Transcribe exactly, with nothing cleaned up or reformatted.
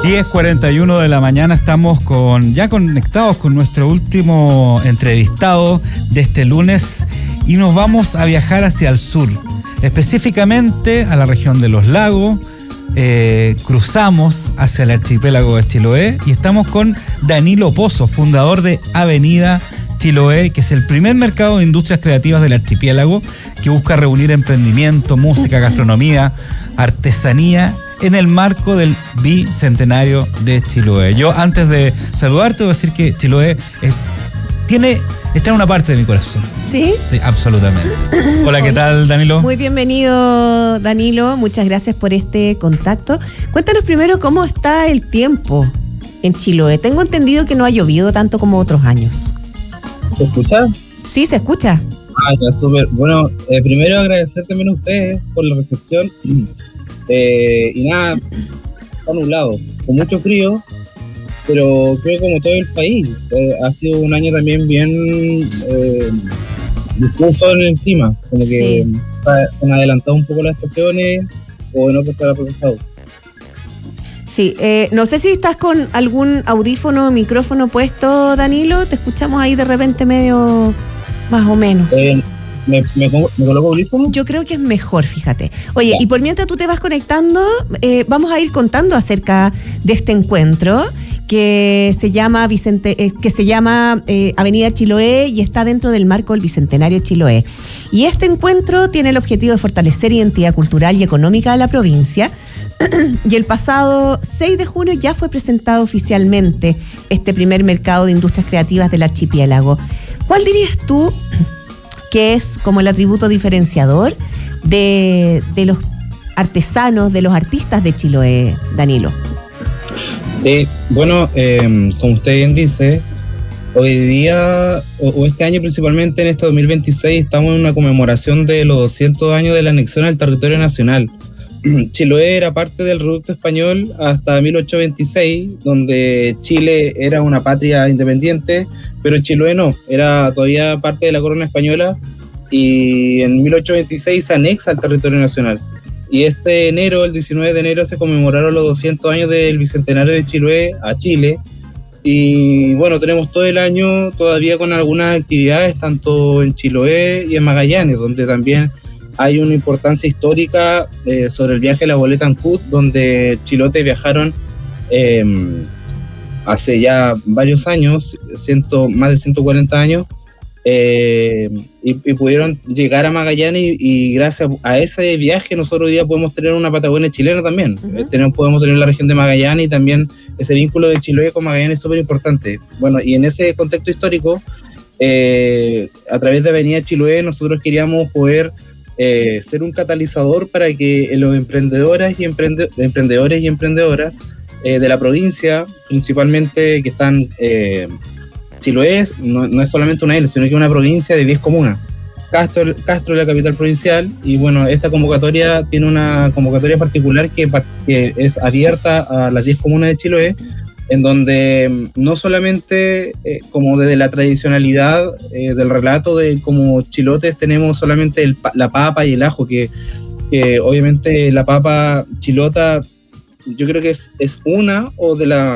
diez cuarenta y uno de la mañana, estamos con ya conectados con nuestro último entrevistado de este lunes y nos vamos a viajar hacia el sur, específicamente a la región de los lagos. Eh, cruzamos hacia el archipiélago de Chiloé y estamos con Danilo Pozo, fundador de Avenida Chiloé, que es el primer mercado de industrias creativas del archipiélago que busca reunir emprendimiento, música, gastronomía, artesanía en el marco del bicentenario de Chiloé. Yo, antes de saludarte, voy a decir que Chiloé es, tiene, está en una parte de mi corazón. ¿Sí? Sí, absolutamente. Hola, ¿qué tal, Danilo? Muy bienvenido, Danilo. Muchas gracias por este contacto. Cuéntanos primero cómo está el tiempo en Chiloé. Tengo entendido que no ha llovido tanto como otros años. ¿Se escucha? Sí, se escucha. Ah, ya, súper. Bueno, eh, primero agradecer también a ustedes por la recepción. Eh, y nada, está nublado, con mucho frío, pero creo que como todo el país, eh, ha sido un año también bien eh, difuso en el clima, como que sí. Han adelantado un poco las estaciones o no pasar a pasado. Sí, eh, no sé si estás con algún audífono o micrófono puesto, Danilo, te escuchamos ahí de repente medio más o menos. Eh, ¿Me, me, ¿Me coloco audífono? Yo creo que es mejor, fíjate. Oye, ya. Y por mientras tú te vas conectando, eh, vamos a ir contando acerca de este encuentro que se llama Vicente, eh, que se llama eh, Avenida Chiloé y está dentro del marco del Bicentenario Chiloé. Y este encuentro tiene el objetivo de fortalecer identidad cultural y económica de la provincia. Y el pasado seis de junio ya fue presentado oficialmente este primer mercado de industrias creativas del archipiélago. ¿Cuál dirías tú que es como el atributo diferenciador de, de los artesanos, de los artistas de Chiloé, Danilo? Sí, bueno, eh, como usted bien dice, hoy día, o, o este año principalmente en este dos mil veintiséis, estamos en una conmemoración de los doscientos años de la anexión al territorio nacional. Chiloé era parte del reducto español hasta mil ochocientos veintiséis, donde Chile era una patria independiente, pero Chiloé no, era todavía parte de la corona española, y en mil ochocientos veintiséis se anexa al territorio nacional. Y este enero, el diecinueve de enero, se conmemoraron los doscientos años del Bicentenario de Chiloé a Chile. Y bueno, tenemos todo el año todavía con algunas actividades, tanto en Chiloé y en Magallanes, donde también hay una importancia histórica eh, sobre el viaje de la Boleta Ancud, donde chilotes viajaron eh, hace ya varios años, ciento, más de ciento cuarenta años, eh, y, y pudieron llegar a Magallanes y, y gracias a ese viaje nosotros hoy día podemos tener una Patagonia chilena también. Uh-huh. eh, tenemos, podemos tener la región de Magallanes y también ese vínculo de Chiloé con Magallanes es súper importante. Bueno, y en ese contexto histórico, eh, a través de Avenida Chiloé nosotros queríamos poder Eh, ser un catalizador para que los emprendedores y, emprende, emprendedores y emprendedoras eh, de la provincia, principalmente que están eh, Chiloé, no, no es solamente una isla, sino que una provincia de diez comunas. Castro, Castro es la capital provincial y bueno, esta convocatoria tiene una convocatoria particular que, que es abierta a las diez comunas de Chiloé, en donde no solamente eh, como desde la tradicionalidad eh, del relato de como chilotes tenemos solamente el, la papa y el ajo, que, que obviamente la papa chilota yo creo que es, es una o de la